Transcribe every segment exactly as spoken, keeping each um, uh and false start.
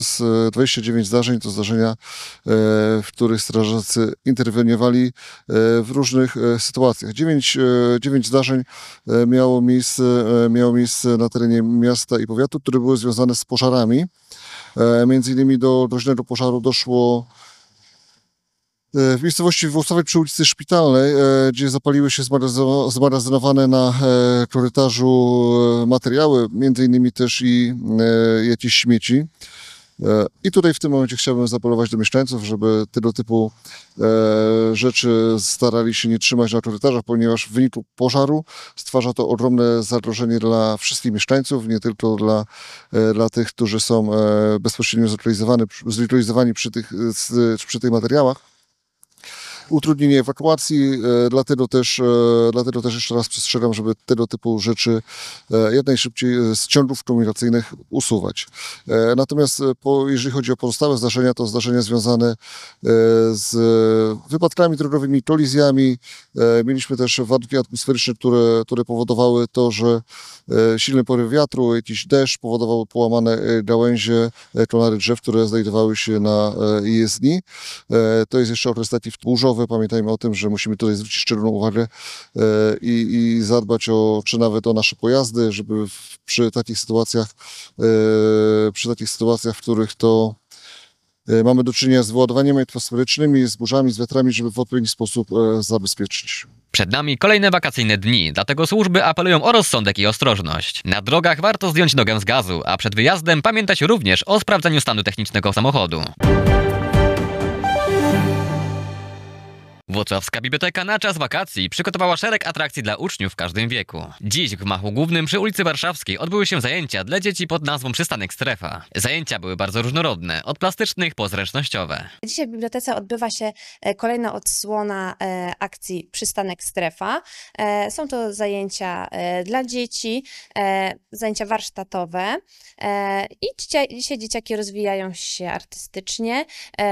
Z dwadzieścia dziewięć zdarzeń to zdarzenia, w których strażacy interweniowali w różnych sytuacjach. dziewięć, dziewięć zdarzeń miało miejsce, miało miejsce na terenie miasta i powiatu, które były związane z pożarami. Między innymi do groźnego pożaru doszło w miejscowości w Włocławek przy ulicy Szpitalnej, gdzie zapaliły się zmagazynowane na korytarzu materiały, między innymi też i jakieś śmieci. I tutaj w tym momencie chciałbym zaapelować do mieszkańców, żeby tego typu rzeczy starali się nie trzymać na korytarzach, ponieważ w wyniku pożaru stwarza to ogromne zagrożenie dla wszystkich mieszkańców, nie tylko dla, dla tych, którzy są bezpośrednio zlokalizowani, zlokalizowani przy tych, przy tych materiałach. Utrudnienie ewakuacji, dlatego też, dlatego też jeszcze raz przestrzegam, żeby tego typu rzeczy jak najszybciej z ciągów komunikacyjnych usuwać. Natomiast po, jeżeli chodzi o pozostałe zdarzenia, to zdarzenia związane z wypadkami drogowymi, kolizjami. Mieliśmy też warunki atmosferyczne, które, które powodowały to, że silny poryw wiatru, jakiś deszcz powodował połamane gałęzie, konary drzew, które znajdowały się na jezdni. To jest jeszcze okres taki burzowy. Pamiętajmy o tym, że musimy tutaj zwrócić szczególną uwagę i, i zadbać o, czy nawet o nasze pojazdy, żeby w, przy takich sytuacjach, przy takich sytuacjach, w których to mamy do czynienia z wyładowaniami atmosferycznymi, z burzami, z wiatrami, żeby w odpowiedni sposób zabezpieczyć. Przed nami kolejne wakacyjne dni, dlatego służby apelują o rozsądek i ostrożność. Na drogach warto zdjąć nogę z gazu, a przed wyjazdem pamiętać również o sprawdzeniu stanu technicznego samochodu. Włocławska Biblioteka na czas wakacji przygotowała szereg atrakcji dla uczniów w każdym wieku. Dziś w gmachu głównym przy ulicy Warszawskiej odbyły się zajęcia dla dzieci pod nazwą Przystanek Strefa. Zajęcia były bardzo różnorodne, od plastycznych po zręcznościowe. Dzisiaj w bibliotece odbywa się kolejna odsłona akcji Przystanek Strefa. Są to zajęcia dla dzieci, zajęcia warsztatowe i dzisiaj dzieciaki rozwijają się artystycznie,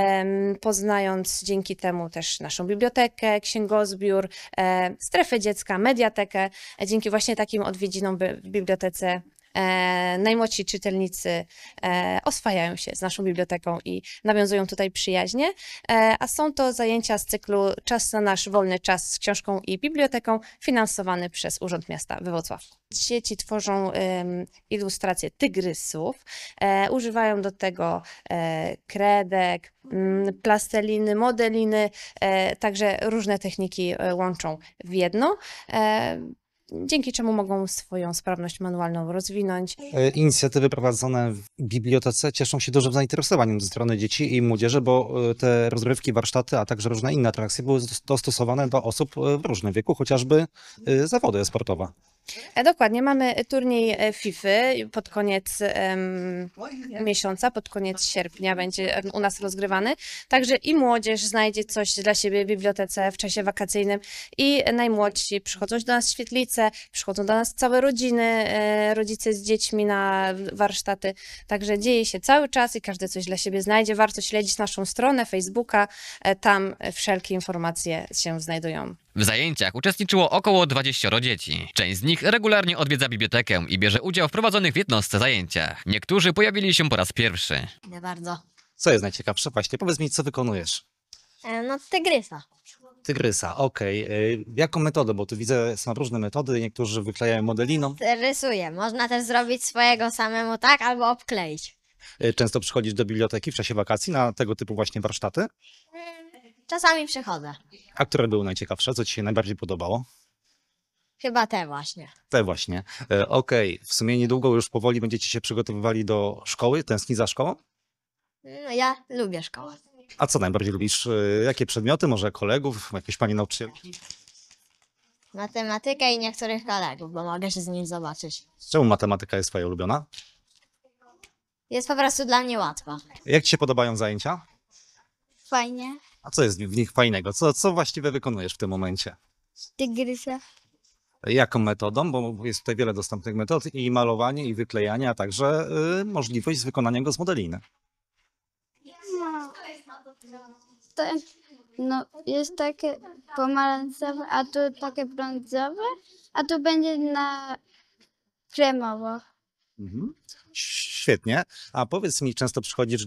poznając dzięki temu też naszą bibliotekę, księgozbiór, e, strefę dziecka, mediatekę. Dzięki właśnie takim odwiedzinom w bibliotece e, najmłodsi czytelnicy e, oswajają się z naszą biblioteką i nawiązują tutaj przyjaźnie. E, a są to zajęcia z cyklu Czas na nasz wolny czas z książką i biblioteką, finansowany przez Urząd Miasta we Włocławku. Dzieci tworzą e, ilustracje tygrysów, e, używają do tego e, kredek, plasteliny, modeliny, e, także różne techniki łączą w jedno, e, dzięki czemu mogą swoją sprawność manualną rozwinąć. Inicjatywy prowadzone w bibliotece cieszą się dużym zainteresowaniem ze strony dzieci i młodzieży, bo te rozrywki, warsztaty, a także różne inne atrakcje były dostosowane do osób w różnym wieku, chociażby zawody sportowe. Dokładnie, mamy turniej FIFA pod koniec um, miesiąca, pod koniec sierpnia będzie u nas rozgrywany. Także i młodzież znajdzie coś dla siebie w bibliotece w czasie wakacyjnym i najmłodsi przychodzą do nas świetlice, przychodzą do nas całe rodziny, e, rodzice z dziećmi na warsztaty. Także dzieje się cały czas i każdy coś dla siebie znajdzie. Warto śledzić naszą stronę Facebooka, e, tam wszelkie informacje się znajdują. W zajęciach uczestniczyło około dwudziestu dzieci. Część z nich regularnie odwiedza bibliotekę i bierze udział w prowadzonych w jednostce zajęciach. Niektórzy pojawili się po raz pierwszy. Nie bardzo. Co jest najciekawsze? Właśnie powiedz mi, co wykonujesz? E, no tygrysa. Tygrysa, okej. Okay. Jaką metodę? Bo tu widzę, są różne metody, niektórzy wyklejają modeliną. Rysuję. Można też zrobić swojego samemu tak, albo obkleić. Często przychodzisz do biblioteki w czasie wakacji na tego typu właśnie warsztaty? Czasami przychodzę. A które były najciekawsze? Co ci się najbardziej podobało? Chyba te właśnie. Te właśnie. E, Okej, okay. W sumie niedługo już powoli będziecie się przygotowywali do szkoły. Tęskni za szkołą? No, ja lubię szkołę. A co najbardziej lubisz? E, Jakie przedmioty? Może kolegów? Jakieś pani nauczycielki? Matematykę i niektórych kolegów, bo mogę się z nimi zobaczyć. Czemu matematyka jest twoja ulubiona? Jest po prostu dla mnie łatwa. Jak ci się podobają zajęcia? Fajnie. A co jest w nich fajnego? Co, co właściwie wykonujesz w tym momencie? Tygrysa. Jaką metodą? Bo jest tutaj wiele dostępnych metod i malowanie, i wyklejanie, a także y, możliwość wykonania go z modeliny. No, to, no, jest takie pomarańczowe, a tu takie brązowe, a tu będzie na kremowo. Mhm. Świetnie. A powiedz mi, często przychodzisz